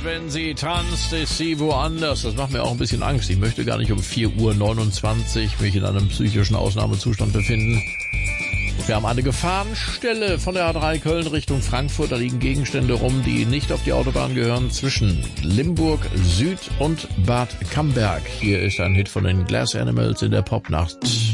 wenn sie tanzt, ist sie woanders. Das macht mir auch ein bisschen Angst. Ich möchte gar nicht um 4:29 Uhr mich in einem psychischen Ausnahmezustand befinden. Wir haben eine Gefahrenstelle von der A3 Köln Richtung Frankfurt. Da liegen Gegenstände rum, die nicht auf die Autobahn gehören, zwischen Limburg Süd und Bad Camberg. Hier ist ein Hit von den Glass Animals in der Popnacht.